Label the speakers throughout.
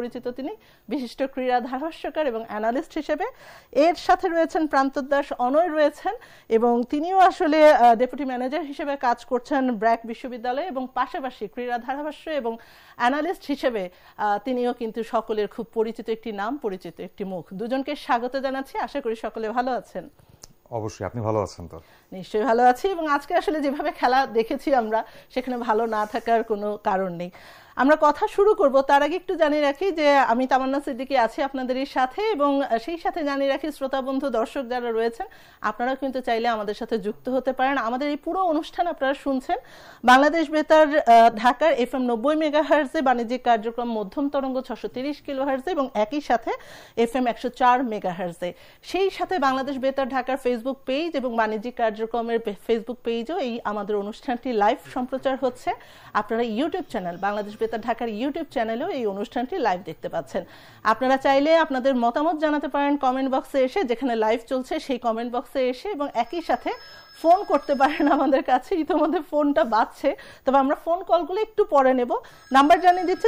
Speaker 1: পরিচিত তিনি বিশিষ্ট ক্রীড়া ধারাভাষ্যকার এবং অ্যানালিস্ট হিসেবে। এর সাথে রয়েছেন প্রান্তর দাস অনয় রয়েছেন, এবং তিনিও আসলে ডেপুটি ম্যানেজার হিসেবে কাজ করছেন ব্র্যাক বিশ্ববিদ্যালয়ে, এবং পাশাপাশি ক্রীড়া ধারাভাষ্য এবং অ্যানালিস্ট হিসেবে তিনিও কিন্তু সকলের খুব পরিচিত একটি নাম, পরিচিত একটি মুখ। দুজনকে স্বাগত জানাচ্ছি, আশা করি সকলে ভালো আছেন।
Speaker 2: অবশ্যই, আপনি ভালো আছেন তো?
Speaker 1: নিশ্চয়ই ভালো আছি, এবং আজকে আসলে যেভাবে খেলা দেখেছি আমরা, সেখানে ভালো না থাকার কোনো কারণ নেই। আমরা কথা শুরু করব, তার আগে একটু জানিয়ে রাখি যে আমি তামান্না সিদ্দিকী আছি আপনাদের সাথে, এবং সেই সাথে জানিয়ে রাখি শ্রোতা বন্ধু দর্শক যারা রয়েছেন আপনারাও কিন্তু চাইলে আমাদের সাথে যুক্ত হতে পারেন। আমাদের এই পুরো অনুষ্ঠান আপনারা শুনছেন বাংলাদেশ বেতার ঢাকার FM 90 মেগাহার্জে, বাণিজ্যিক কার্যক্রম মধ্যম তরঙ্গ 630 কিলোহার্জে, এবং একই সাথে FM 104 মেগাহার্জে। সেই সাথে বাংলাদেশ বেতার ঢাকার ফেসবুক পেজ এবং বাণিজ্যিক কার্যক্রমের ফেসবুক পেজও এই আমাদের অনুষ্ঠানটি লাইভ সম্প্রচার হচ্ছে। আপনারা ইউটিউব চ্যানেল বাংলাদেশ বেতার ঢাকার ইউটিউব চ্যানেলেও এই অনুষ্ঠানটি লাইভ দেখতে পাচ্ছেন। আপনারা চাইলে আপনাদের মতামত জানাতে পারেন কমেন্ট বক্সে এসে, যেখানে লাইভ চলছে সেই কমেন্ট বক্সে এসে, এবং একই সাথে ফোন করতে পারেন আমাদের কাছে। ইতিমধ্যে ফোনটা বাজছে, তবে আমরা ফোন কলগুলো একটু পরে নেব। নাম্বার জানিয়ে দিচ্ছে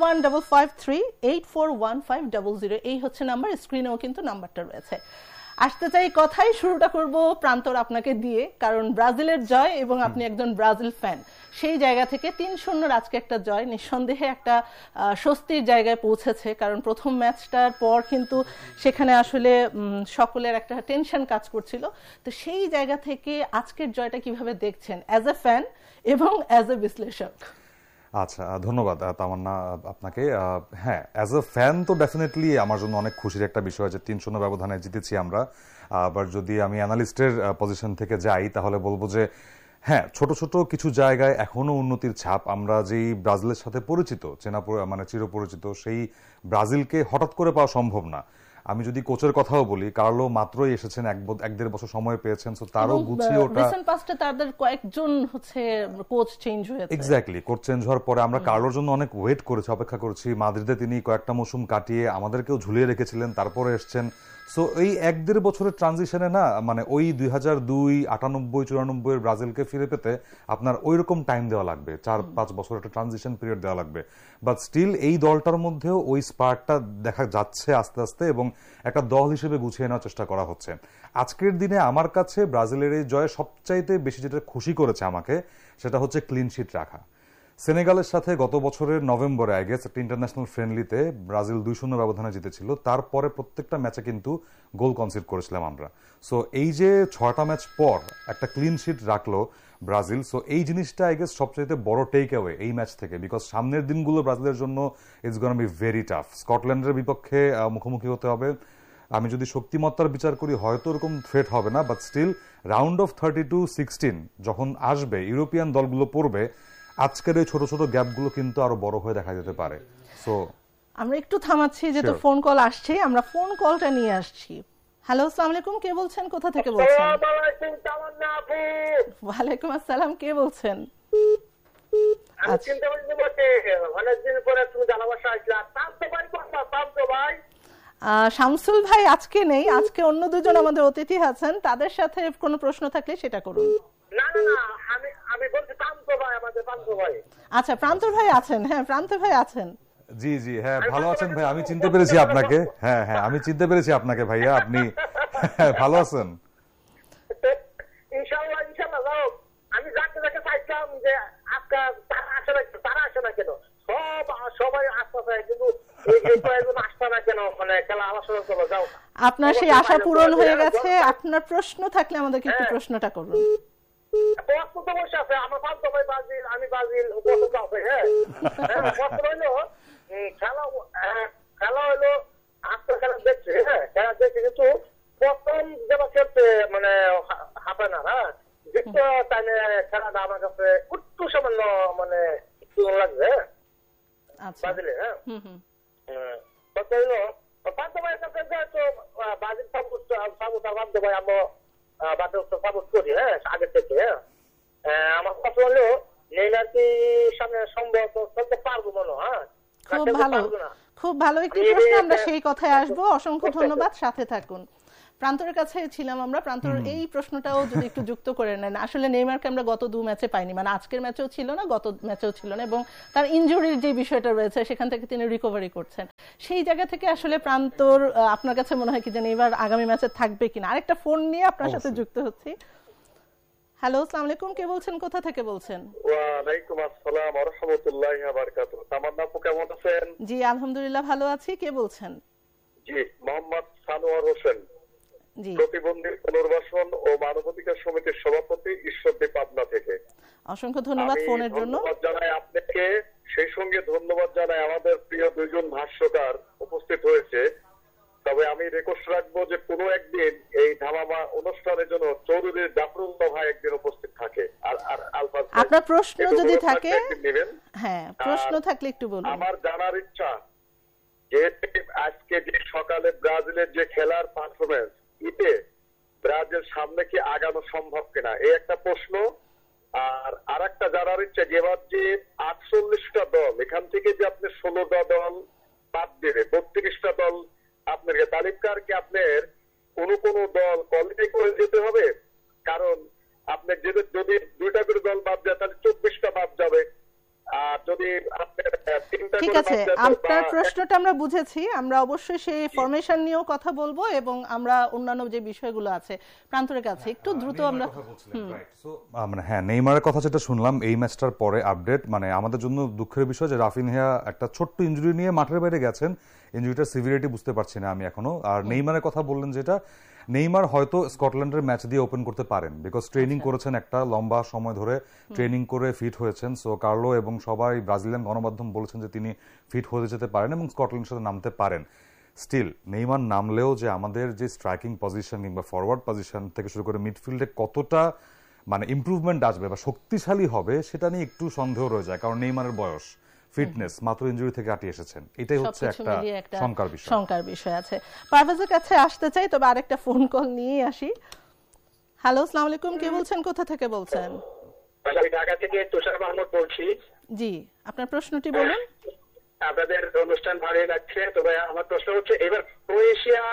Speaker 1: 01553841500, এই হচ্ছে নাম্বার, স্ক্রিনেও কিন্তু নাম্বারটা রয়েছে। আসতে চাই কথাই, শুরুটা করব প্রান্তর আপনাকে দিয়ে, কারণ ব্রাজিলের জয় এবং আপনি একজন ব্রাজিল ফ্যান। সেই জায়গা থেকে 3-0 আজকে একটা জয় নিঃসন্দেহে একটা স্বস্তির জায়গায় পৌঁছেছে, কারণ প্রথম ম্যাচটার পর কিন্তু সেখানে আসলে সকলের একটা টেনশন কাজ করছিল। তো সেই জায়গা থেকে আজকের জয়টা কিভাবে দেখছেন অ্যাজ এ ফ্যান এবং অ্যাজ এ বিশ্লেষক?
Speaker 2: আচ্ছা, ধন্যবাদ তামান্না আপনাকে। হ্যাঁ, অ্যাজ এ ফ্যান তো ডেফিনেটলি আমার জন্য অনেক খুশির একটা বিষয় যে 3-0 ব্যবধানে জিতেছি আমরা। আবার যদি আমি অ্যানালিস্টের পজিশন থেকে যাই, তাহলে বলবো যে হ্যাঁ, ছোট ছোট কিছু জায়গায় এখনো উন্নতির ছাপ। আমরা যেই ব্রাজিলের সাথে পরিচিত, মানে চিরপরিচিত, সেই ব্রাজিলকে হঠাৎ করে পাওয়া সম্ভব না। আমি যদি কোচের কথাও বলি, কার্লো মাত্রই এসেছেন, 1-1.5 বছর সময় পেয়েছেন, সো তারও গুছিয়ে ওটা
Speaker 1: রিসেন্ট পাস্টে তাদের কয়েকজন হচ্ছে কোচ চেঞ্জ হয়েছে।
Speaker 2: এক্স্যাক্টলি, কোচ চেঞ্জ হওয়ার পরে আমরা কার্লোর জন্য অনেক ওয়েট করেছি, অপেক্ষা করেছি। মাদ্রিদে তিনি কয়েকটা মৌসুম কাটিয়ে আমাদেরকেও ঝুলিয়ে রেখেছিলেন, তারপরে এসছেন। সো এই 1-1.5 বছরের ট্রানজিশনে না, মানে ওই 2002, 98, 94 ব্রাজিলকে ফিরে পেতে আপনার ওই রকম টাইম দেওয়া লাগবে, 4-5 বছর একটা ট্রানজিশন পিরিয়ড দেওয়া লাগবে। বাট স্টিল এই দলটার মধ্যেও ওই স্পার্কটা দেখা যাচ্ছে আস্তে আস্তে, এবং একটা দল হিসেবে গুছিয়ে নেওয়ার চেষ্টা করা হচ্ছে। আজকের দিনে আমার কাছে ব্রাজিলের এই জয়ে সবচাইতে বেশি যেটা খুশি করেছে আমাকে, সেটা হচ্ছে ক্লিন শিট রাখা। সেনেগালের সাথে গত বছরের নভেম্বরে আই গেস একটা ইন্টারন্যাশনাল ফ্রেন্ডলিতে ব্রাজিল 2-0 ব্যবধানে জিতেছিল। তারপরে প্রত্যেকটা ম্যাচে কিন্তু গোল কনসিড করেছিলাম আমরা। সো এই যে 6টা ম্যাচ পর একটা ক্লিন শিট রাখলো ব্রাজিল, সো এই জিনিসটা আই গেস সবচেয়ে বড় টেক অ্যাওয়ে এই ম্যাচ থেকে, বিকজ সামনের দিনগুলো ব্রাজিলের জন্য it's gonna be very tough. স্কটল্যান্ডের বিপক্ষে মুখোমুখি হতে হবে। আমি যদি শক্তিমত্তার বিচার করি হয়তো এরকম থ্রেট হবে না, বাট স্টিল রাউন্ড অফ 32-16 যখন আসবে, ইউরোপিয়ান দলগুলো পড়বে, আজকের এই ছোট ছোট গ্যাপগুলো কিন্তু আরো বড় হয়ে দেখা যেতে পারে। সো
Speaker 1: আমরা একটু থামাচ্ছি, যে তো ফোন কল আসছে, আমরা ফোন কলটা নিয়ে আসছি। হ্যালো, আসসালামু আলাইকুম, কে বলছেন, কোথা থেকে বলছেন?
Speaker 3: আসসালামু আলাইকুম তামান্না আপু।
Speaker 1: ওয়ালাইকুম আসসালাম, কে বলছেন?
Speaker 3: আমি চিন্তা করছি বটে, অনেকদিন পরে তুমি ভালোবাসা আসলা। তামতো ভাই কথা, তামতো ভাই।
Speaker 1: শামসুল ভাই আজকে নেই, আজকে অন্য দুজন আমাদের অতিথি আছেন, তাদের সাথে কোনো প্রশ্ন থাকলে সেটা করুন।
Speaker 3: না না না, আমি বলছি তামতো ভাই, আমাদের তামতো ভাই।
Speaker 1: আচ্ছা, প্রান্তর ভাই আছেন? হ্যাঁ, প্রান্তর ভাই আছেন।
Speaker 2: জি জি, হ্যাঁ, ভালো আছেন ভাই? আমি চিনতে পেরেছি আপনাকে। হ্যাঁ হ্যাঁ, আমি চিনতে পেরেছি আপনাকে ভাইয়া, আপনি ভালো আছেন?
Speaker 3: ইনশাআল্লাহ ইনশাআল্লাহ। যাও, আমি যাকে যাকে চাইছিলাম যে আজকে তারা আসে না কেন, সবাই আসতে, কিন্তু এই কয়েকজন আসতে না কেন, মানে খেলা আলোচনা করবো। যাও,
Speaker 1: আপনার সেই আশা পূরণ হয়ে গেছে। আপনার প্রশ্ন থাকলে আমাদেরকে একটু প্রশ্নটা করুন।
Speaker 3: প্রশ্ন তো বসে আছে, আমার পাঁচশো ভাই ব্রাজিল, আমি ব্রাজিল, প্রশ্ন আছে। হ্যাঁ, প্রশ্ন হইলো খেলা হইলো আজকে খেলা দেখছে। হ্যাঁ, খেলা দেখছে, কিন্তু প্রথম যেটা খেলতে মানে হাঁপে না। হ্যাঁ, দেখতে তাইলে খেলাটা আমার কাছে একটু সামান্য মানে একটু লাগছে ব্রাজিলে। হ্যাঁ, কত হইলো পাঁচশো ভাইয়ের কাছে তো ব্রাজিল সাপোর্ট ভাই আমরা সাপোর্ট করি। হ্যাঁ, আগে থেকে। আমার কথা হলো নেইমার কি সামনে সম্ভবত খেলতে পারবো মনে হয়।
Speaker 1: খুব ভালো, খুব ভালো একটি প্রশ্ন, আমরা সেই কথায় আসবো। অসংখ্য ধন্যবাদ, সাথে থাকুন। প্রান্তরের কাছে ছিলাম আমরা। প্রান্তর এই প্রশ্নটাও যদি একটু যুক্ত করে নেন, আসলে নেইমারকে আমরা গত 2 ম্যাচে পাইনি, মানে আজকের ম্যাচেও ছিল না, গত ম্যাচেও ছিল না, এবং তার ইনজুরির যে বিষয়টা রয়েছে সেখান থেকে তিনি রিকভারি করছেন। সেই জায়গা থেকে আসলে প্রান্তর আপনার কাছে মনে হয় কি যে নেইমার আগামী ম্যাচে থাকবে কিনা? আরেকটা ফোন নিয়ে আপনার সাথে যুক্ত হচ্ছি। হ্যালো, আসসালামু আলাইকুম, কে বলছেন, কোথা থেকে বলছেন?
Speaker 3: ওয়ালাইকুম আসসালাম ওয়া রাহমাতুল্লাহি ওয়া বারাকাতুহু। তামান্না আপু কেমন আছেন?
Speaker 1: জি আলহামদুলিল্লাহ ভালো আছি। কে বলছেন?
Speaker 3: জি, মোহাম্মদ সানোয়ার হোসেন,
Speaker 1: জি,
Speaker 3: প্রতিবন্ধী পুনর্বাসন ও মানবাধিকার সমিতির সভাপতি, ঈশ্বরদী, পাবনা থেকে।
Speaker 1: অসংখ্য ধন্যবাদ ফোনের জন্য।
Speaker 3: ধন্যবাদ জানাই আপনাকে, সেই সঙ্গে ধন্যবাদ জানাই আমাদের প্রিয় দুইজন ভাষ্যকার উপস্থিত হয়েছে। তবে আমি রিকোয়েস্ট রাখবো যে কোনো একদিন এই ধামামা অনুষ্ঠানের জন্য চৌধুরী জাফরুল্লাহ ভাই একদিন উপস্থিত থাকে। আর আলফাজ ভাই,
Speaker 1: আপনার প্রশ্ন যদি থাকে,
Speaker 3: একদিন নেবেন।
Speaker 1: হ্যাঁ প্রশ্ন থাকলে একটু বলুন।
Speaker 3: আমার জানার ইচ্ছা যে আজকে যে সকালে ব্রাজিলের যে খেলার পারফরমেন্স, এতে ব্রাজিল সামনে কি আগানো সম্ভব কিনা, এই একটা প্রশ্ন। আর আরেকটা জানার ইচ্ছা যে এবার যে 48টা দল, এখান থেকে যে আপনি 16টা দল বাদ দেবে, 32টা দল আপনার তালিকার কি আপনার কোন দল কোয়ালিফাই করে যেতে হবে? কারণ আপনার যদি 2টা করে দল বাদ যায় তাহলে 24টা বাদ যাবে। আর যদি আপনার 3টা
Speaker 1: ঠিক
Speaker 3: করে
Speaker 1: আছে,
Speaker 3: বাদ যায়,
Speaker 1: আপনার প্রশ্নটা আমরা বুঝেছি। আমরা অবশ্যই সেই ফরমেশন নিয়েও কথা বলবো এবং আমরা অন্যান্য যে বিষয়গুলো আছে প্রান্তরের কাছে একটু দ্রুত আমরা
Speaker 2: মানে হ্যাঁ, নেইমারের কথা যেটা শুনলাম এই ম্যাচটার পরে আপডেট, মানে আমাদের জন্য দুঃখের বিষয় যে রাফিনহা একটা ছোট্ট ইনজুরি নিয়ে মাঠের বাইরে গেছেন। ইনজুরিটার সিভিরিটি বুঝতে পারছি না আমি এখনো। আর নেইমারের কথা বললেন যেটা, নেইমার হয়তো স্কটল্যান্ডের ম্যাচ দিয়ে ওপেন করতে পারেন, বিকজ ট্রেনিং করেছেন একটা লম্বা সময় ধরে, ট্রেনিং করে ফিট হয়েছেন। সো কার্লো এবং সবাই ব্রাজিলিয়ান গণমাধ্যম বলেছেন যে তিনি ফিট হয়ে যেতে পারেন এবং স্কটল্যান্ডের সাথে নামতে পারেন। স্টিল নেইমার নামলেও যে আমাদের যে স্ট্রাইকিং পজিশন কিংবা ফরওয়ার্ড পজিশন থেকে শুরু করে মিডফিল্ডে কতটা মানে ইমপ্রুভমেন্ট আসবে বা শক্তিশালী হবে সেটা নিয়ে একটু সন্দেহ রয়ে যায়, কারণ নেইমারের বয়স, ফিটনেস, মাত্র ইনজুরি থেকে কাটিয়ে এসেছেন, এটাই হচ্ছে একটা শঙ্কার বিষয়
Speaker 1: আছে। পারভেজের কাছে আসতে চাই, তবে আরেকটা ফোন কল নিয়ে আসি। হ্যালো, আসসালামু আলাইকুম, কে বলছেন, কোথা থেকে বলছেন?
Speaker 3: আমি ঢাকা থেকে তুষার মাহমুদ বলছি।
Speaker 1: জি, আপনার প্রশ্নটি বলুন।
Speaker 3: আপনাদের অনুষ্ঠান ভালোই লাগছে, তবে আমার প্রশ্ন হচ্ছে এবার ক্রোয়েশিয়া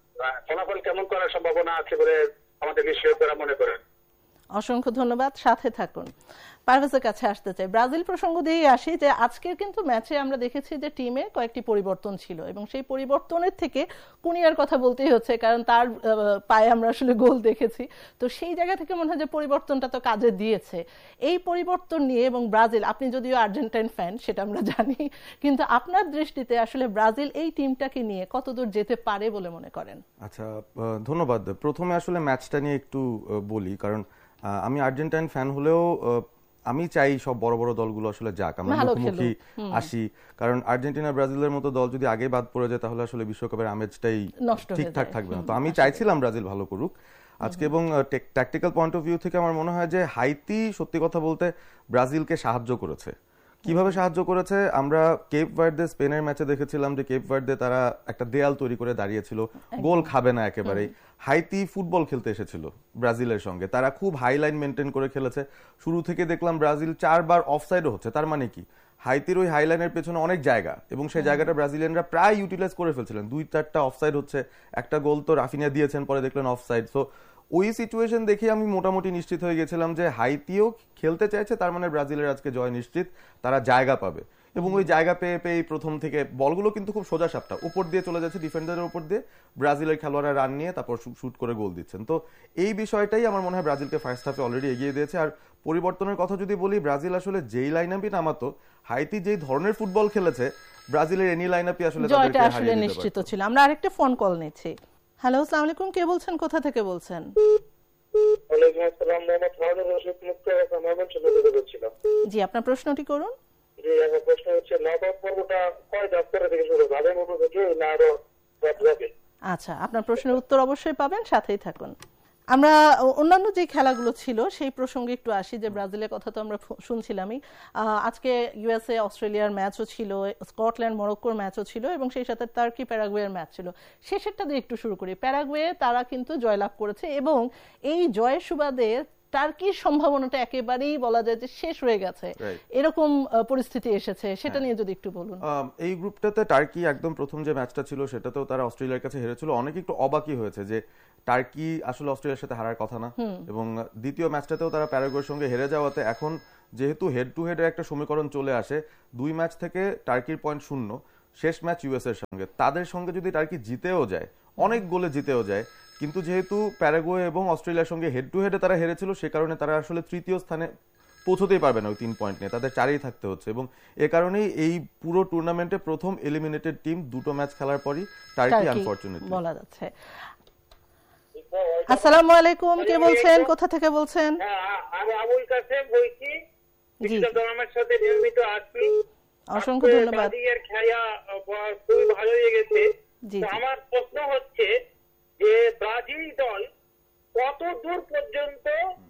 Speaker 3: ফলাফল কেমন করার সম্ভাবনা আছে বলে আমাদের বিশেষজ্ঞরা মনে করেন?
Speaker 1: অসংখ্য ধন্যবাদ, সাথে থাকুন। পারভেজের কাছে আসতে চাই, ব্রাজিল প্রসঙ্গ দিয়েই আসি যে আজকের কিন্তু ম্যাচে আমরা দেখেছি যে টিমে কয়েকটি পরিবর্তন ছিল এবং সেই পরিবর্তনের থেকে কুনিয়ার কথা বলতেই হচ্ছে, কারণ তার পায়ে আমরা আসলে গোল দেখেছি। তো সেই জায়গা থেকে মনে হয় যে পরিবর্তনটা তো কাজে দিয়েছে। এই পরিবর্তন নিয়ে এবং ব্রাজিল, আপনি যদিও আর্জেন্টাইন ফ্যান সেটা আমরা জানি, কিন্তু আপনার দৃষ্টিতে আসলে ব্রাজিল এই টিমটাকে নিয়ে কতদূর যেতে পারে বলে মনে করেন?
Speaker 4: আচ্ছা, ধন্যবাদ। প্রথমে আসলে ম্যাচটা নিয়ে একটু বলি, কারণ আমি আর্জেন্টাইন ফ্যান হলেও আমি চাই সব বড় বড় দলগুলো আসলে যাক, আমরা মুখোমুখি আসি, কারণ আর্জেন্টিনা ব্রাজিলের মতো দল যদি আগে বাদ পড়ে যায় তাহলে আসলে বিশ্বকাপের আমেজটাই ঠিকঠাক থাকবে না। তো আমি চাইছিলাম ব্রাজিল ভালো করুক আজকে, এবং ট্যাকটিক্যাল পয়েন্ট অফ ভিউ থেকে আমার মনে হয় যে হাইতি সত্যি কথা বলতে ব্রাজিলকে সাহায্য করেছে। কিভাবে সাহায্য করেছে? আমরা কেপ ভার্দে স্পেনের ম্যাচে দেখেছিলাম যে কেপ ভার্দে তারা একটা দেয়াল তৈরি করে দাঁড়িয়েছিল, গোল খাবে না একেবারেই। হাইতি ফুটবল খেলতে এসেছিল ব্রাজিলের সঙ্গে, তারা খুব হাই লাইন মেনটেন করে খেলেছে। শুরু থেকে দেখলাম ব্রাজিল 4 বার অফসাইডও হচ্ছে, তার মানে কি হাইতির ওই হাই লাইনের পেছনে অনেক জায়গা, এবং সেই জায়গাটা ব্রাজিলিয়ানরা প্রায় ইউটিলাইজ করে ফেলছিলেন। 2-4টা অফসাইড হচ্ছে, একটা গোল তো রাফিনিয়া দিয়েছেন, পরে দেখলেন অফসাইড। সো ওই সিচুয়েশন দেখে আমি মোটামুটি নিশ্চিত হয়ে গেছিলাম যে হাইতিও খেলতে চাইছে, তার মানে ব্রাজিলের আজকে জয় নিশ্চিত, তারা জায়গা পাবে। এবং ওই জায়গা পেয়ে পেয়ে প্রথম থেকে বলগুলো কিন্তু খুব সোজা সাপটা উপর দিয়ে চলে যাচ্ছে ডিফেন্ডারের উপর দিয়ে, ব্রাজিলের খেলোয়াড়রা রান নিয়ে তারপর শুট করে গোল দিচ্ছেন। তো এই বিষয়টাই আমার মনে হয় ব্রাজিলকে ফার্স্ট হাফে অলরেডি এগিয়ে দিয়েছে। আর পরিবর্তনের কথা যদি বলি, ব্রাজিল আসলে যেই লাইন আপই নামাতো, হাইতি যেই ধরনের ফুটবল খেলেছে, ব্রাজিলের এনি লাইন আপই আসলে
Speaker 1: জয়টা আসলে নিশ্চিত ছিল। আমরা আরেকটা ফোন কল নিচ্ছি। হ্যালো, আসসালামু আলাইকুম, কে বলছেন, কোথা থেকে বলছেন?
Speaker 3: ওয়ালাইকুম আসসালাম, মোহাম্মদ হারুন রশিদ মুক্ত বলছিলাম।
Speaker 1: জি, আপনার প্রশ্নটি করুন।
Speaker 3: জি, আমার প্রশ্ন হচ্ছে নকআউট পর্বটা কয় দপ্তরে থেকে শুরু হবে, মতো থেকে না আরো যাবে?
Speaker 1: আচ্ছা, আপনার প্রশ্নের উত্তর অবশ্যই পাবেন, সাথেই থাকুন। আমরা অন্যান্য যে খেলাগুলো ছিল সেই প্রসঙ্গে একটু আসি, যে ব্রাজিলের কথা তো আমরা শুনছিলামই। আজকে ইউএসএ অস্ট্রেলিয়ার ম্যাচও ছিল, স্কটল্যান্ড মরক্কোর ম্যাচও ছিল, এবং সেই সাথে টার্কি প্যারাগুয়ের ম্যাচ ছিল। শেষেরটা দিয়ে একটু শুরু করি। প্যারাগুয়ে তারা কিন্তু জয়লাভ করেছে, এবং এই জয়ের সুবাদে টার্কির সম্ভাবনাটা একেবারেই বলা যায় যে শেষ হয়ে গেছে, এরকম পরিস্থিতি এসেছে, সেটা নিয়ে যদি একটু বলুন।
Speaker 4: এই গ্রুপটাতে টার্কি একদম প্রথম যে ম্যাচটা ছিল সেটাতেও তারা অস্ট্রেলিয়ার কাছে হেরেছিল। অনেকে একটু অবাকই হয়েছে যে টার্কি আসলে অস্ট্রেলিয়ার সাথে হারার কথা না, এবং দ্বিতীয় ম্যাচটাতেও তারা প্যারাগুয়ের সঙ্গে হেরে যাওয়াতে এখন যেহেতু হেড টু হেডের একটা সমীকরণ চলে আসে, 2 ম্যাচ থেকে টার্কির পয়েন্ট 0, শেষ ম্যাচ ইউএস এর সঙ্গে, তাদের সঙ্গে যদি টার্কি জিতেও যায়, অনেক গোলে জিতেও যায়, কিন্তু যেহেতু প্যারাগুয়ে এবং অস্ট্রেলিয়ার সঙ্গে হেড টু হেডে তারা হেরেছিল, সে কারণে তারা আসলে তৃতীয় স্থানে পৌঁছতেই পারবে না ওই 3 পয়েন্ট নিয়ে, তাদের 4ই থাকতে হচ্ছে। এবং এ কারণেই এই পুরো টুর্নামেন্টে প্রথম এলিমিনেটেড টিম 2টো ম্যাচ খেলার পরই টার্কি, আনফরচুনেটলি বলা যাচ্ছে।
Speaker 1: আসসালামু আলাইকুম, কে বলছেন, কোথা থেকে বলছেন?
Speaker 3: আমি আবুল কাসেম বলছি, আমার সাথে নিয়মিত আছি।
Speaker 1: অসংখ্য ধন্যবাদ।
Speaker 3: খেলা খুবই ভালো লেগেছে। আমার প্রশ্ন হচ্ছে যে ব্রাজিল দল কত দূর পর্যন্ত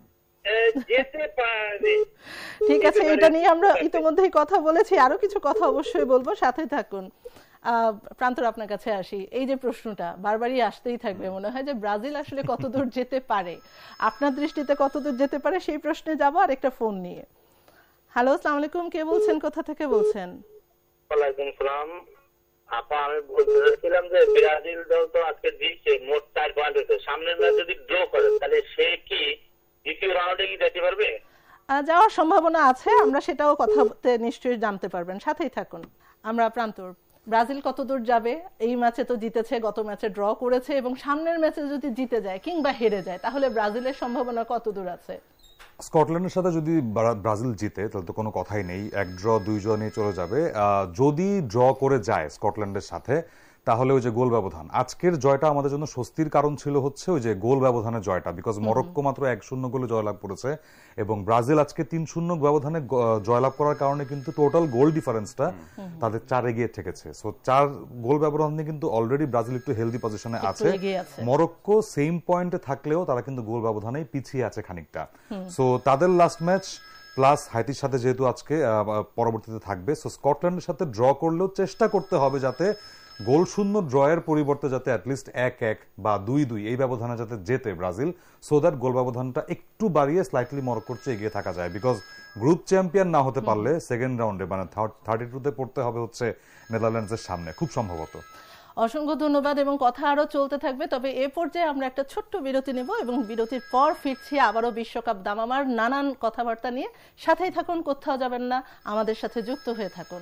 Speaker 3: যেতে পারে?
Speaker 1: ঠিক আছে, এটা নিয়ে আমরা ইতিমধ্যেই কথা বলেছি, আরো কিছু কথা অবশ্যই বলবো, সাথে থাকুন। প্রান্তর, আপনার কাছে আসি। এই যে প্রশ্নটা বারবারই আসতেই থাকবে, মনে হয় যে ব্রাজিল আসলে কতদূর যেতে পারে, আপনার দৃষ্টিতে কতদূর যেতে পারে, সেই প্রশ্নে যাবো আর একটা ফোন নিয়ে। হ্যালো, আসসালামু আলাইকুম, কে বলছেন, কোথা থেকে বলছেন?
Speaker 3: ওয়ালাইকুম সালাম আপা, আমি বলতে চাচ্ছিলাম যে ব্রাজিল দল তো আজকে জিতছে, মোট 4 পয়েন্ট হয়েছে। সামনের ম্যাচ যদি ড্র করে তাহলে সে কি দ্বিতীয় রাউন্ডে কি যেতে পারবে?
Speaker 1: যাওয়ার সম্ভাবনা আছে, আমরা সেটাও কথাতে নিশ্চয়ই জানতে পারবেন, সাথেই থাকুন। আমরা প্রান্তর, ব্রাজিল কতদূর যাবে? এই ম্যাচে তো জিতেছে, গত ম্যাচে ড্র করেছে, এবং সামনের ম্যাচে যদি জিতে যায় কিংবা হেরে যায় তাহলে ব্রাজিলের সম্ভাবনা কতদূর আছে?
Speaker 2: স্কটল্যান্ডের সাথে যদি ব্রাজিল জিতে তাহলে তো কোনো কথাই নেই, 1 ড্র 2 ড্র নিয়ে চলে যাবে। যদি ড্র করে যায় স্কটল্যান্ডের সাথে, তাহলে ওই যে গোল ব্যবধান, আজকের জয়টা আমাদের জন্য স্বস্তির কারণ ছিল হচ্ছে ওই যে গোল ব্যবধানের জয়টা, বিকজ মরক্কো মাত্র 1-0 গোলে জয়লাভ করেছে এবং ব্রাজিল আজকে 3-0 ব্যবধানে জয়লাভ করার কারণে কিন্তু টোটাল গোল ডিফারেন্সটা তাদের 4 এগিয়ে ঠেকেছে। সো 4 গোল ব্যবধান নিয়ে কিন্তু অলরেডি ব্রাজিল একটু হেলদি পজিশনে আছে। মরক্কো সেম পয়েন্টে থাকলেও তারা কিন্তু গোল ব্যবধানেই পিছিয়ে আছে খানিকটা। সো তাদের লাস্ট ম্যাচ প্লাস হাইতির সাথে যেহেতু আজকে পরবর্তীতে থাকবে, সো স্কটল্যান্ডের সাথে ড্র করলেও চেষ্টা করতে হবে যাতে গোল শূন্য ড্রয়ের পরিবর্তে যাতে অ্যাটলিস্ট 1-1 বা 2-2 এই ব্যবধানে যাতে জেতে ব্রাজিল, সো দ্যাট গোল ব্যবধানটা একটু বাড়িয়ে স্লাইটলি মরক্কোর চেয়ে এগিয়ে থাকা যায়। বিকজ গ্রুপ চ্যাম্পিয়ন না হতে পারলে সেকেন্ড রাউন্ডে মানে 32-তে পড়তে হবে হচ্ছে নেদারল্যান্ডসের সামনে খুব সম্ভবত।
Speaker 1: অসংখ্য ধন্যবাদ, এবং কথা আরো চলতে থাকবে, তবে এ পর্যায়ে আমরা একটা ছোট্ট বিরতি নেব এবং বিরতির পর ফিরছি আবারও বিশ্বকাপ দামামার নানান কথাবার্তা নিয়ে। সাথেই থাকুন, কোথাও যাবেন না, আমাদের সাথে যুক্ত হয়ে থাকুন।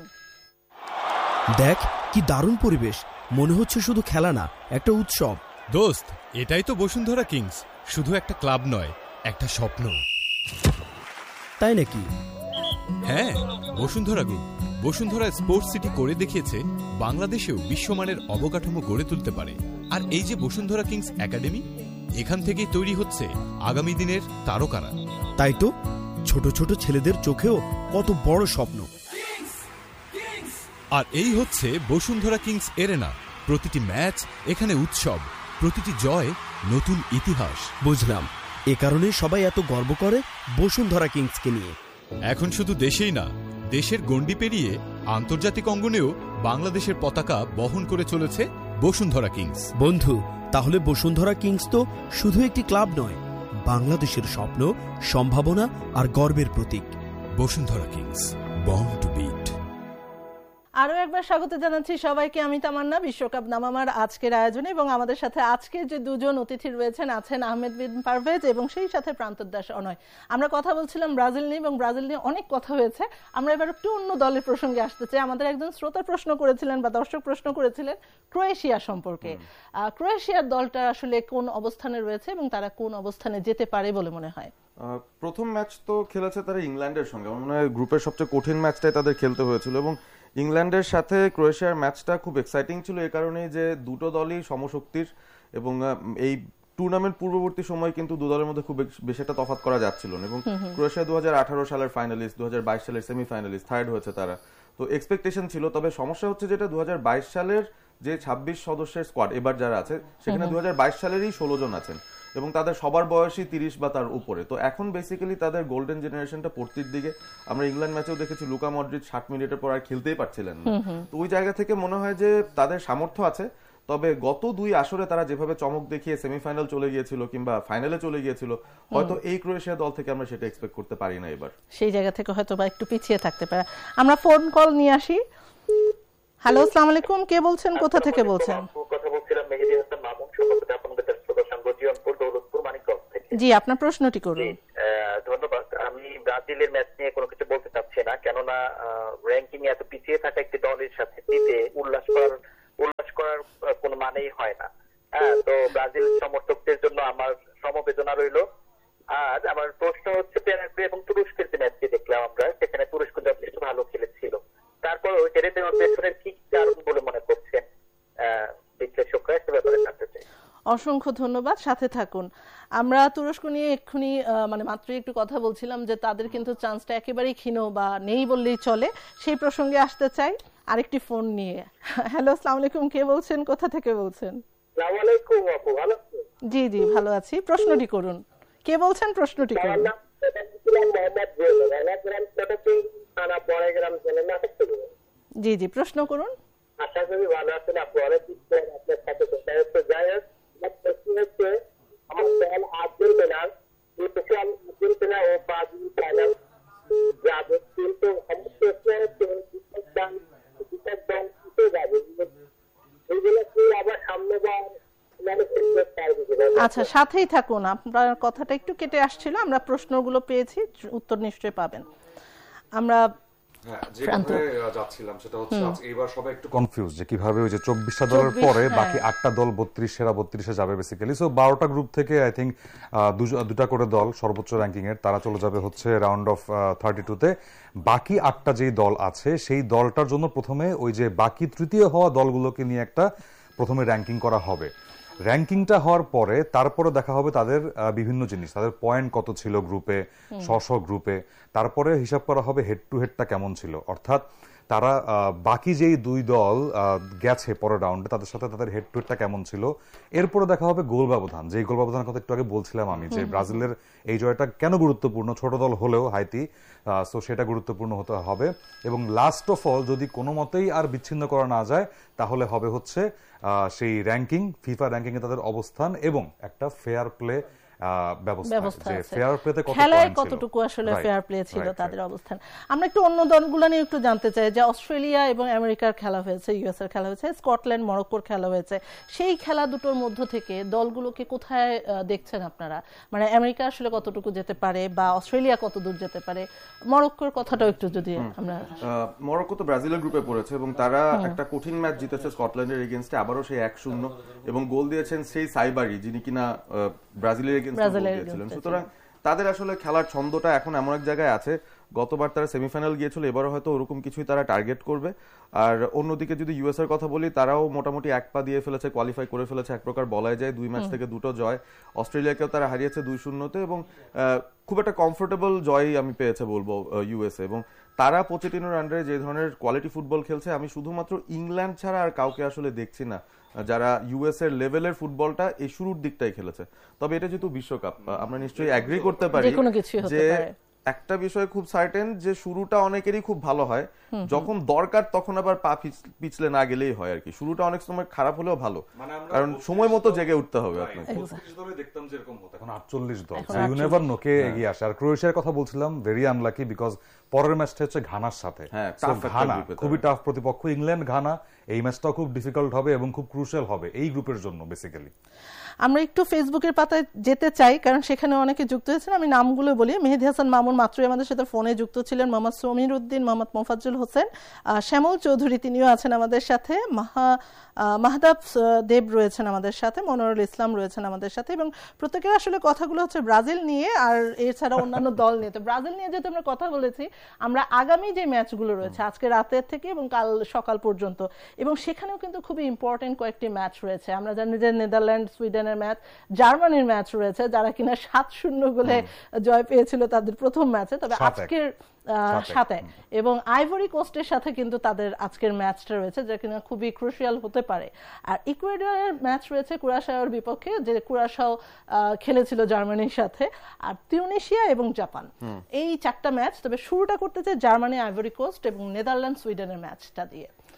Speaker 5: দেখ কি দারুণ পরিবেশ, মনে হচ্ছে শুধু খেলা না, একটা উৎসব।
Speaker 6: দোস্ত, এটাই তো বসুন্ধরা কিংস, শুধু একটা ক্লাব নয়, একটা স্বপ্ন।
Speaker 5: তাই নাকি?
Speaker 6: হ্যাঁ, Bashundhara group Bashundhara sports city করে দেখিয়েছে বাংলাদেশেও বিশ্বমানের অবকাঠামো গড়ে তুলতে পারে। আর এই যে বসুন্ধরা কিংস একাডেমি, এখান থেকেই তৈরি হচ্ছে আগামী দিনের তারকারা।
Speaker 5: তাই তো, ছোট ছোট ছেলেদের চোখেও কত বড় স্বপ্ন।
Speaker 6: আর এই হচ্ছে বসুন্ধরা কিংস এরেনা, প্রতিটি ম্যাচ এখানে উৎসব, প্রতিটি জয় নতুন ইতিহাস।
Speaker 5: বুঝলাম, এ কারণে সবাই এত গর্ব করে বসুন্ধরা কিংসকে নিয়ে।
Speaker 6: এখন শুধু দেশেই না, দেশের গণ্ডি পেরিয়ে আন্তর্জাতিক অঙ্গনেও বাংলাদেশের পতাকা বহন করে চলেছে বসুন্ধরা কিংস।
Speaker 5: বন্ধু, তাহলে বসুন্ধরা কিংস তো শুধু একটি ক্লাব নয়, বাংলাদেশের স্বপ্ন, সম্ভাবনা আর গর্বের প্রতীক।
Speaker 6: Bashundhara Kings, born to bit.
Speaker 1: আরো একবার স্বাগত জানাচ্ছি সবাইকে, আমি তামান্না, বিশ্বকাপ দামামার আজকের আয়োজনে, এবং আমাদের সাথে আজকের যে দুজন অতিথি রয়েছেন আছেন আহমেদ বিন পারভেজ এবং সেই সাথে প্রান্তর দাস অনয়। আমরা কথা বলছিলাম ব্রাজিল নিয়ে, এবং ব্রাজিল নিয়ে অনেক কথা হয়েছে। আমরা এবার একটু অন্য দলের প্রসঙ্গে আসতে চাই। আমাদের একজন শ্রোতা প্রশ্ন করেছিলেন বা দর্শক প্রশ্ন করেছিলেন ক্রোয়েশিয়া সম্পর্কে। ক্রোয়েশিয়ার দলটা আসলে কোন অবস্থানে রয়েছে এবং তারা কোন অবস্থানে যেতে পারে বলে মনে হয়?
Speaker 4: প্রথম ম্যাচ তো খেলেছে তারা ইংল্যান্ডের সঙ্গে, আমার মনে হয় গ্রুপের সবচেয়ে কঠিন ম্যাচটাই তাদের খেলতে হয়েছিল, এবং ইংল্যান্ডের সাথে ক্রোয়েশিয়ার ম্যাচটা খুব এক্সাইটিং ছিল এই কারণেই যে দুটো দলই সমশক্তির, এবং এই টুর্নামেন্ট পূর্ববর্তী সময় কিন্তু দু দলের মধ্যে খুব বেশি একটা তফাৎ করা যাচ্ছিল না, এবং ক্রোয়েশিয়া 2018 সালের ফাইনালিস্ট, 2022 সালের সেমিফাইনালিস্ট, থার্ড হয়েছে তারা, তো এক্সপেকটেশন ছিল। তবে সমস্যা হচ্ছে যেটা 2022 সালের যে 26 সদস্যের স্কোয়াড এবার যারা আছে সেখানে 2022 সালেরই 16 জন আছেন, এবং তাদের সবার বয়সই 30 বা তার উপরে। তো এখন বেসিক্যালি তাদের গোল্ডেন জেনারেশনটা পড়তির দিকে। আমরা ইংল্যান্ড ম্যাচেও দেখেছি লুকা মডরিচ 60 মিনিটের পর আর খেলতেই পারছিলেন না, তো ওই জায়গা থেকে মনে হয় যে তাদের সামর্থ্য আছে, তবে গত 2 আসরে তারা যেভাবে চমক দেখিয়ে সেমিফাইনাল চলে গিয়েছিল কিংবা ফাইনালে চলে গিয়েছিল, হয়তো এই ক্রোয়েশিয়া দল থেকে আমরা সেটা এক্সপেক্ট করতে পারি না এবার।
Speaker 1: সেই জায়গা থেকে হয়তো বা একটু পিছিয়ে থাকতে পারে। আমরা ফোন কল নিয়ে আসি। হ্যালো, আসসালামু আলাইকুম, কে বলছেন, কোথা থেকে বলছেন?
Speaker 3: কথা বলছিলাম মেহেদী হাসান মামুন, সভাপতি আপনাদের শ্রোতা সংঘ জিয়নপুর দৌলতপুর মানিকগঞ্জ থেকে।
Speaker 1: জি, আপনার প্রশ্নটি করুন।
Speaker 3: ধন্যবাদ। আমি ব্রাজিলের ম্যাচ নিয়ে কোনো কিছু বলতে চাচ্ছি না, কেননা র্যাঙ্কিং এ এত পিছিয়ে থাকা একটি দলের সাথে উল্লাস করার কোনো মানেই হয় না। তো ব্রাজিল সমর্থকদের জন্য আমার সমবেদনা রইল। আর আমার প্রশ্ন হচ্ছে, প্যারাগুয়ে এবং তুরস্কের যে ম্যাচটি দেখলাম আমরা, সেখানে তুরস্ক যথেষ্ট ভালো খেলেছিল, তারপরেও হেরে দেওয়ার পেছনের কি কারণ বলে মনে করছেন বিশ্লেষকরা, সে ব্যাপারে জানতে চাই।
Speaker 1: অসংখ্য ধন্যবাদ, সাথে থাকুন। আমরা তুরস্ক নিয়ে এক্ষুনি মাত্রই একটু কথা বলছিলাম যে তাদের কিন্তু চান্সটা একেবারেই ক্ষীণ বা নেই বললেই চলে। সেই প্রসঙ্গে আসতে চাই আরেকটি ফোন নিয়ে। হ্যালো, আসসালামু আলাইকুম, কে বলছেন, কোথা থেকে বলছেন?
Speaker 3: আসসালামু আলাইকুম আপু, ভালো আছেন?
Speaker 1: জি জি, ভালো আছি। প্রশ্নটি করুন। কে বলছেন? প্রশ্নটি করুন। জি জি, প্রশ্ন করুন।
Speaker 3: আশা করি ভালো আছেন আপু, অনেক আপনার সাথে কথা যাই হোক, আমার দল আর্জেন্টিনা ও ব্রাজিল ফাইনাল যাবে, কিন্তু আবার সামনে
Speaker 1: আচ্ছা, সাথেই থাকুন, আপনার কথাটা একটু কেটে আসছিল, আমরা প্রশ্নগুলো পেয়েছি, উত্তর নিশ্চয়ই পাবেন। আমরা
Speaker 2: যাচ্ছিলাম সেটা হচ্ছে এইবার সবাই একটু কনফিউজ যে কিভাবে ওই যে 24টা দলের পরে বাকি 8টা দল 32 সেরা 32-এ যাবে বেসিক্যালি। সো 12টা গ্রুপ থেকে আই থিঙ্ক দুটা করে দল সর্বোচ্চ র্যাঙ্কিং এর তারা চলে যাবে হচ্ছে রাউন্ড অফ 32-তে। বাকি 8টা যেই দল আছে সেই দলটার জন্য প্রথমে ওই যে বাকি তৃতীয় হওয়া দলগুলোকে নিয়ে একটা প্রথমে র্যাঙ্কিং করা হবে। র্যাঙ্কিংটা হওয়ার পরে তারপরে দেখা হবে তাদের বিভিন্ন জিনিস, তাদের পয়েন্ট কত ছিল গ্রুপে, গ্রুপে, তারপরে হিসাব করা হবে হেড টু হেডটা কেমন ছিল, অর্থাৎ তারা বাকি যেই 2 দল গেছে পরের রাউন্ডে তাদের সাথে তাদের হেড টু হেডটা কেমন ছিল। এরপরে দেখা হবে গোল ব্যবধান, যে গোল ব্যবধানের কথা একটু আগে বলছিলাম আমি, যে ব্রাজিলের এই জয়টা কেন গুরুত্বপূর্ণ, ছোট দল হলেও হাইতি, সো সেটা গুরুত্বপূর্ণ হতে হবে। এবং লাস্ট অফ অল যদি কোনো মতেই আর বিচ্ছিন্ন করা না যায় তাহলে হবে হচ্ছে সেই র্যাঙ্কিং, ফিফা র্যাঙ্কিং এ তাদের অবস্থান এবং একটা ফেয়ার প্লে ব্যবস্থা, যে ফেয়ার প্লেতে
Speaker 1: খেলায় কতটুকু আসলে ফেয়ার প্লে ছিল তাদের অবস্থান। আমরা একটু অন্য দলগুলো নিয়ে একটু জানতে চাই, যে অস্ট্রেলিয়া এবং আমেরিকার খেলা হয়েছে, ইউএস এর খেলা হয়েছে, স্কটল্যান্ড মরক্কোর খেলা হয়েছে, সেই খেলা দুটোর মধ্য থেকে দলগুলোকে কোথায় দেখছেন আপনারা? মানে আমেরিকা আসলে কতটুকু যেতে পারে বা অস্ট্রেলিয়া কত দূর যেতে পারে, মরক্কোর কথাটাও একটু যদি আমরা।
Speaker 4: মরক্কো তো ব্রাজিলের গ্রুপে পড়েছে এবং তারা একটা কঠিন ম্যাচ জিতেছে স্কটল্যান্ডের এগেইনস্টে, আবারও সেই 1-0, এবং গোল দিয়েছেন সেই সাইবারি যিনি কিনা ব্রাজিলের এগেইনস্টে গোল দিয়েছিলেন। সুতরাং তাদের আসলে খেলার ছন্দটা এখন এমন এক জায়গায় আছে, গতবার তারা সেমিফাইনাল গিয়েছিল, এবারও হয়তো ওরকম কিছুই তারা টার্গেট করবে। আর অন্যদিকে যদি ইউএস এর কথা বলি, তারাও মোটামুটি 1 পা দিয়ে ফেলেছে, কোয়ালিফাই করে ফেলেছে, এক প্রকার বলাই যায়, 2 ম্যাচ থেকে 2টো জয়। অস্ট্রেলিয়াকেও তারা হারিয়েছে 2-0-তে এবং খুব একটা কমফোর্টেবল জয়ই আমি পেয়েছে বলবো ইউএসএ। এবং তারা পোচেটিনোর আন্ডারে যে ধরনের কোয়ালিটি ফুটবল খেলছে, আমি শুধুমাত্র ইংল্যান্ড ছাড়া আর কাউকে আসলে দেখছি না যারা ইউএস এর লেভেলের ফুটবলটা এই শুরুর দিকটাই খেলেছে। তবে এটা যেহেতু বিশ্বকাপ, আমরা নিশ্চয়ই এগ্রি করতে পারি যে একটা বিষয় খুব সার্টেন, যে শুরুটা অনেকেরই খুব ভালো হয়, যখন দরকার তখন আবার পা পিছলে না গেলেই হয় আর কি। শুরুটা অনেক সময় খারাপ হলেও ভালো, কারণ সময় মতো জেগে উঠতে হবে আপনাকে।
Speaker 2: দেখতাম যেরকম হতো, এখন 48 দল, ইউ নেভার নো কে এগিয়ে আসে। আর ক্রোয়েশিয়ার কথা বলছিলাম, ভেরি আনলাকি, বিকজ পরের ম্যাচটা হচ্ছে ঘানার সাথে, ঘানা খুবই টাফ প্রতিপক্ষ, ইংল্যান্ড ঘানা, এই ম্যাচটাও খুব ডিফিকাল্ট হবে এবং খুব ক্রুশিয়াল হবে এই গ্রুপের জন্য বেসিক্যালি।
Speaker 1: আমরা একটু ফেসবুকের পাতায় যেতে চাই, কারণ সেখানে অনেকে যুক্ত হয়েছেন, আমি নামগুলো বলি। মেহেদী হাসান মামুন মাত্রই আমাদের সাথে ফোনে যুক্ত ছিলেন, মোহাম্মদ সমীর উদ্দিন, মোহাম্মদ মোফাজ্জল হোসেন, শ্যামল চৌধুরী তিনিও আছেন আমাদের সাথে, মাহদাব দেব রয়েছেন আমাদের সাথে, মনোরুল ইসলাম রয়েছেন আমাদের সাথে, এবং প্রত্যেকের আসলে কথাগুলো হচ্ছে ব্রাজিল নিয়ে আর এছাড়া অন্যান্য দল নিয়ে। তো ব্রাজিল নিয়ে যেহেতু আমরা কথা বলেছি, আমরা আগামী যে ম্যাচগুলো রয়েছে আজকে রাতের থেকে এবং কাল সকাল পর্যন্ত, এবং সেখানেও কিন্তু খুবই ইম্পর্টেন্ট কয়েকটি ম্যাচ রয়েছে। আমরা জানি যে নেদারল্যান্ড সুইডেনের ম্যাচ, জার্মানির ম্যাচ রয়েছে, যারা কিনা 7-0 গোলে জয় পেয়েছিল তাদের প্রথম ম্যাচে, তবে আজকের 7-1, এবং আইভরি কোস্টের সাথে কিন্তু তাদের আজকের ম্যাচটা রয়েছে, যা কিনা খুবই ক্রুশিয়াল হতে পারে। আর ইকুয়েডরের ম্যাচ রয়েছে কুরাশাওর বিপক্ষে, যে কুরাশাও খেলেছিল জার্মানির সাথে, আর তিউনিশিয়া এবং জাপান, এই 4টা ম্যাচ। তবে শুরুটা করতে চাই জার্মানি, আইভরি কোস্ট এবং নেদারল্যান্ড সুইডেনের ম্যাচটা দিয়ে।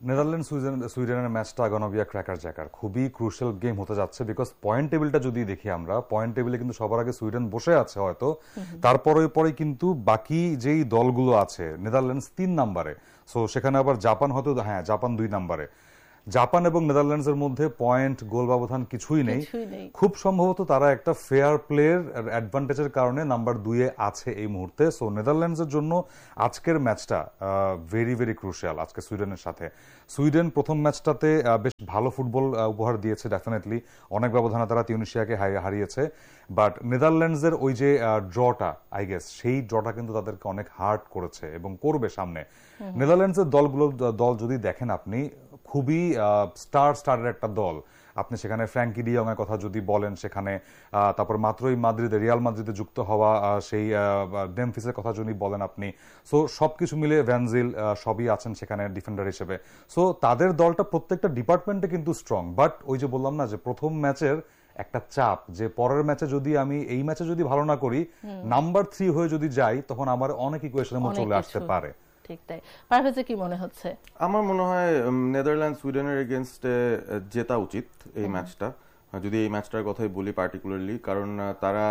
Speaker 2: নেদারল্যান্ড সুইডেনের ম্যাচটা গonna be a ক্র্যাকার জ্যাকার, খুবই ক্রুশিয়াল গেম হতে যাচ্ছে। বিকজ পয়েন্ট টেবিলটা যদি দেখি আমরা, পয়েন্ট টেবিলে কিন্তু সবার আগে সুইডেন বসে আছে হয়তো, তারপরে কিন্তু বাকি যেই দলগুলো আছে, নেদারল্যান্ডস 3 নম্বরে, সো সেখানে আবার জাপান হয়তো, হ্যাঁ জাপান 2 নম্বরে। জাপান এবং নেদারল্যান্ডস এর মধ্যে পয়েন্ট, গোল ব্যবধান কিছুই নেই। খুব সম্ভবত তারা একটা ফেয়ার প্লের অ্যাডভান্টেজের কারণে নাম্বার 2-এ আছে এই মুহূর্তে। সো নেদারল্যান্ডস এর জন্য আজকের ম্যাচটা ভেরি ভেরি ক্রুশিয়াল আজকে সুইডেনের সাথে। সুইডেন প্রথম ম্যাচটাতে বেশ ভালো ফুটবল উপহার দিয়েছে, ডেফিনেটলি অনেক ব্যবধানে তারা তিউনিশিয়াকে হারিয়েছে। বাট নেদারল্যান্ডস এর ওই যে ড্রটা, আই গেস সেই ড্রটা কিন্তু তাদেরকে অনেক হার্ট করেছে এবং করবে সামনে। নেদারল্যান্ডস এর দল যদি দেখেন আপনি, খুবই স্টারের একটা দল। আপনি সেখানে ফ্র্যাঙ্কি ডি জং এর কথা যদি বলেন, সেখানে তারপর মাত্রই রিয়াল মাদ্রিদে যুক্ত হওয়া সেই ডেমফিসের কথা যদি বলেন আপনি, সো সবকিছু মিলে ভ্যানজিল সবই আছেন সেখানে ডিফেন্ডার হিসেবে। সো তাদের দলটা প্রত্যেকটা ডিপার্টমেন্টে কিন্তু স্ট্রং। বাট ওই যে বললাম না যে প্রথম ম্যাচের একটা চাপ, যে পরের ম্যাচে যদি আমি এই ম্যাচে যদি ভালো না করি, নাম্বার 3 হয়ে যদি যাই, তখন আমার অনেক ইকুয়েশনের মধ্যে চলে আসতে পারে।
Speaker 1: ঠিক তাই। পারভেজে কি মনে হচ্ছে?
Speaker 4: আমার মনে হয় নেদারল্যান্ড সুইডেনের এগেইনস্টে জেতা উচিত এই ম্যাচটা, যদি এই ম্যাচটার কথাই বলি পার্টিকুলারলি, কারণ তারা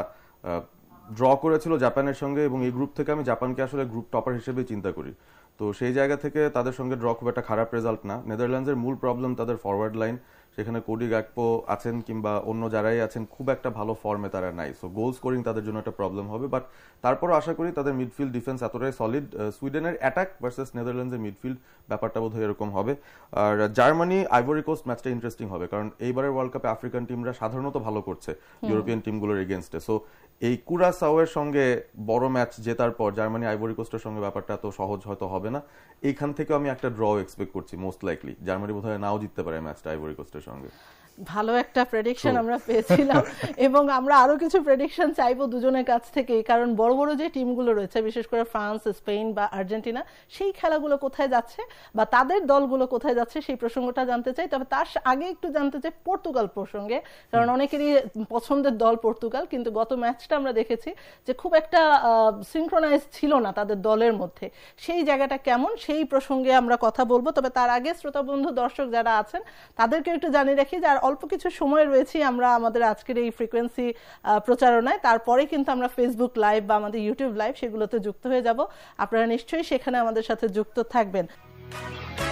Speaker 4: ড্র করেছিল জাপানের সঙ্গে এবং এই গ্রুপ থেকে আমি জাপানকে আসলে গ্রুপ টপার হিসেবে চিন্তা করি। তো সেই জায়গা থেকে তাদের সঙ্গে ড্র খুব একটা খারাপ রেজাল্ট না। নেদারল্যান্ডসের মূল প্রবলেম তাদের ফরওয়ার্ড লাইন, সেখানে কোডি গ্যাকপো আছেন কিংবা অন্য যারাই আছেন খুব একটা ভালো ফর্মে তারা নাই, সো গোল স্কোরিং তাদের জন্য একটা প্রবলেম হবে। বাট তারপরও আশা করি তাদের মিডফিল্ড ডিফেন্স এতটাই সলিড, সুইডেনের অ্যাটাক ভার্সেস নেদারল্যান্ডসের মিডফিল্ড ব্যাপারটা বোধহয় এরকম হবে। আর জার্মানি আইভরি কোস্ট ম্যাচটা ইন্টারেস্টিং হবে, কারণ এইবারের ওয়ার্ল্ড কাপে আফ্রিকান টিমরা সাধারণত ভালো করছে ইউরোপিয়ান টিমগুলোর এগেনস্টে। সো এই কুরাসাওয়ের সঙ্গে বড় ম্যাচ জেতার পর জার্মানি আইভরি কোস্টের সঙ্গে ব্যাপারটা তো সহজ হয়তো হবে না। এইখান থেকে আমি একটা ড্র এক্সপেক্ট করছি, মোস্ট লাইকলি জার্মানি বোধহয় নাও জিততে পারে ম্যাচটা আইভরি কোস্টের সঙ্গে।
Speaker 1: ভালো একটা প্রেডিকশন আমরা পেয়েছিলাম এবং আমরা আরো কিছু প্রেডিকশন চাইবো দুজনের কাছ থেকেই, কারণ বড় বড় যে টিমগুলো রয়েছে, বিশেষ করে ফ্রান্স, স্পেন বা আর্জেন্টিনা, সেই খেলাগুলো কোথায় যাচ্ছে বা তাদের দলগুলো কোথায় যাচ্ছে সেই প্রসঙ্গটা জানতে চাই। তবে তার আগে একটু জানতে চাই পর্তুগাল প্রসঙ্গে, কারণ অনেকেরই পছন্দের দল পর্তুগাল, কিন্তু গত ম্যাচটা আমরা দেখেছি যে খুব একটা সিনক্রোনাইজ ছিল না তাদের দলের মধ্যে। সেই জায়গাটা কেমন, সেই প্রসঙ্গে আমরা কথা বলবো। তবে তার আগে শ্রোতা বন্ধু দর্শক যারা আছেন তাদেরকে একটু জানিয়ে রাখি যে আর অল্প কিছু সময় রয়েছে আমরা আমাদের আজকের এই ফ্রিকোয়েন্সি প্রচারণায়, তারপরে কিন্তু আমরা ফেসবুক লাইভ বা আমাদের ইউটিউব লাইভ সেগুলোতে যুক্ত হয়ে যাব। আপনারা নিশ্চয়ই সেখানে আমাদের সাথে যুক্ত থাকবেন।